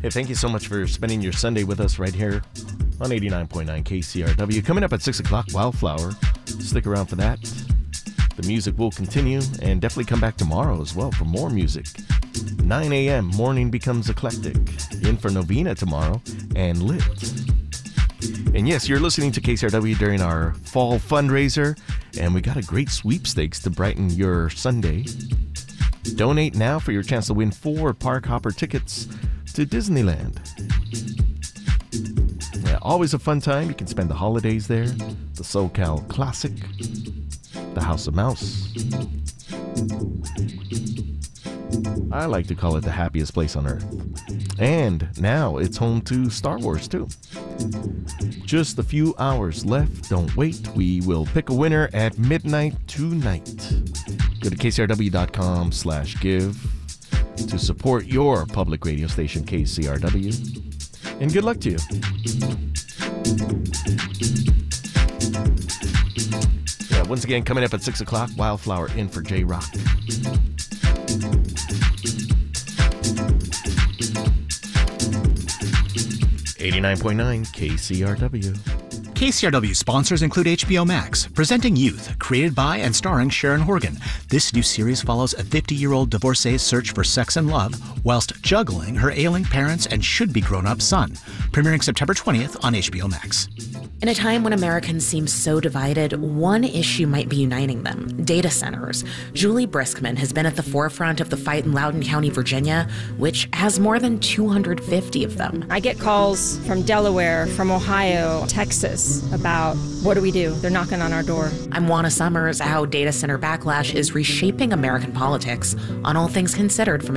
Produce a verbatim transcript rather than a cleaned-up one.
Hey, thank you so much for spending your Sunday with us right here on eighty-nine point nine K C R W. Coming up at six o'clock, Wildflower. Stick around for that. The music will continue, and definitely come back tomorrow as well for more music. nine a.m., morning becomes eclectic. In for Novena tomorrow, and Lit. And yes, you're listening to K C R W during our fall fundraiser, and we got a great sweepstakes to brighten your Sunday. Donate now for your chance to win four Park Hopper tickets to Disneyland. Yeah, always a fun time. You can spend the holidays there. The SoCal Classic. The House of Mouse. I like to call it the happiest place on earth. And now it's home to Star Wars too. Just a few hours left. Don't wait. We will pick a winner at midnight tonight. Go to kcrw.com slash give to support your public radio station, K C R W. And good luck to you. Yeah, once again, coming up at six o'clock, Wildflower in for J-Rock. eighty-nine point nine K C R W. K C R W sponsors include H B O Max, presenting Youth, created by and starring Sharon Horgan. This new series follows a fifty-year-old divorcee's search for sex and love whilst juggling her ailing parents and should-be grown-up son. Premiering September twentieth on H B O Max. In a time when Americans seem so divided, one issue might be uniting them: data centers. Julie Briskman has been at the forefront of the fight in Loudoun County, Virginia, which has more than two hundred fifty of them. I get calls from Delaware, from Ohio, Texas, about what do we do? They're knocking on our door. I'm Juana Summers. How data center backlash is reshaping American politics on All Things Considered from